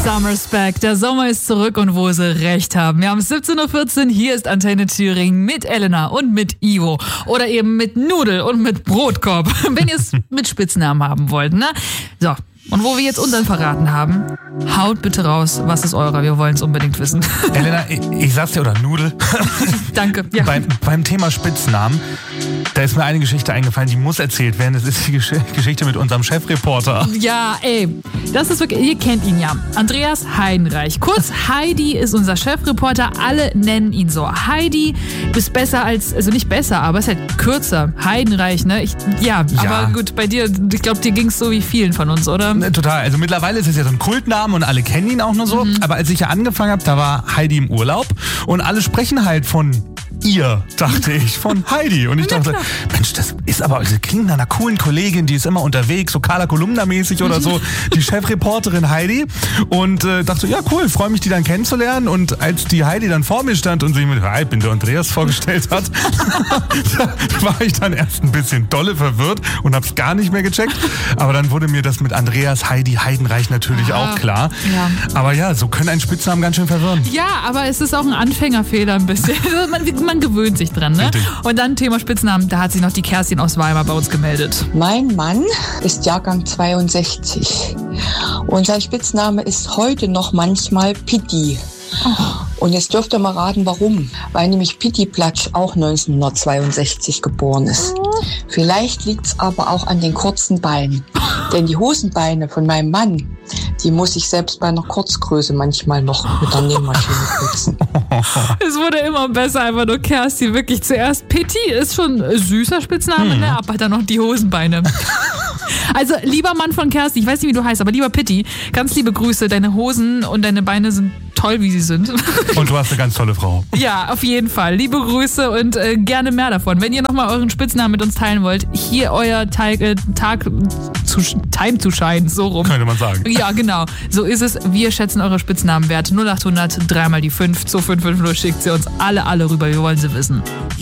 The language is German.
Summer's back. Der Sommer ist zurück und wo sie recht haben. Wir haben 17.14 Uhr, hier ist Antenne Thüringen mit Elena und mit Ivo. Oder eben mit Nudel und mit Brotkorb, wenn ihr es mit Spitznamen haben wollt, ne? So. Und wo wir jetzt unseren verraten haben, haut bitte raus, was ist eurer? Wir wollen es unbedingt wissen. Elena, ich sag's dir, oder Nudel. Danke. Ja. Beim Thema Spitznamen, da ist mir eine Geschichte eingefallen, die muss erzählt werden. Das ist die Geschichte mit unserem Chefreporter. Ja, ey, das ist wirklich, ihr kennt ihn ja. Andreas Heidenreich. Kurz, Heidi ist unser Chefreporter. Alle nennen ihn so. Heidi ist besser als, also nicht besser, aber ist halt kürzer. Heidenreich, ne? Ja, aber gut, bei dir, ich glaube, dir ging's so wie vielen von uns, oder? Total. Also mittlerweile ist es ja so ein Kultname und alle kennen ihn auch nur so. Aber als ich ja angefangen habe, da war Heidi im Urlaub und alle sprechen halt von ihr, dachte ich, von Heidi. Und ich dachte, Mensch, das klingt nach einer coolen Kollegin, die ist immer unterwegs, so Carla Kolumna-mäßig oder so, die Chefreporterin Heidi. Und dachte, ja cool, freue mich, die dann kennenzulernen. Und als die Heidi dann vor mir stand und sie mir, ich bin der Andreas, vorgestellt hat, da war ich dann erst ein bisschen dolle verwirrt und hab's gar nicht mehr gecheckt. Aber dann wurde mir das mit Andreas, Heidi, Heidenreich natürlich auch klar. Ja. Aber ja, so können einen Spitznamen ganz schön verwirren. Ja, aber es ist auch ein Anfängerfehler ein bisschen. Man gewöhnt sich dran, ne? Richtig. Und dann Thema Spitznamen, da hat sich noch die Kerstin aus Weimar bei uns gemeldet. Mein Mann ist Jahrgang 62 und sein Spitzname ist heute noch manchmal Pitti. Und jetzt dürft ihr mal raten, warum. Weil nämlich Pitti Platsch auch 1962 geboren ist. Vielleicht liegt's aber auch an den kurzen Beinen. Denn die Hosenbeine von meinem Mann, die muss ich selbst bei einer Kurzgröße manchmal noch mit der Nähmaschine putzen. Es wurde immer besser, einfach nur Kerstin. Wirklich zuerst Pitti ist schon ein süßer Spitzname, ne? Aber dann noch die Hosenbeine. Also, lieber Mann von Kerstin, ich weiß nicht, wie du heißt, aber lieber Pitti, ganz liebe Grüße. Deine Hosen und deine Beine sind toll, wie sie sind. Und du hast eine ganz tolle Frau. Ja, auf jeden Fall. Liebe Grüße und gerne mehr davon. Wenn ihr nochmal euren Spitznamen mit uns teilen wollt, hier euer Time to shine, so rum. Könnte man sagen. Ja, genau. So ist es. Wir schätzen eure Spitznamenwerte. 0800 3 mal die 5 2550 schickt sie uns alle rüber. Wir wollen sie wissen.